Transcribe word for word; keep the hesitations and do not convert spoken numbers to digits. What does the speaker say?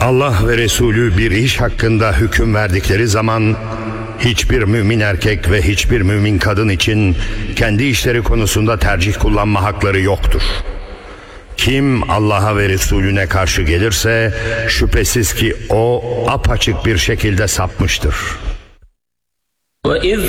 Allah ve Resulü bir iş hakkında hüküm verdikleri zaman hiçbir mümin erkek ve hiçbir mümin kadın için kendi işleri konusunda tercih kullanma hakları yoktur. Kim Allah'a ve Resulüne karşı gelirse şüphesiz ki o apaçık bir şekilde sapmıştır.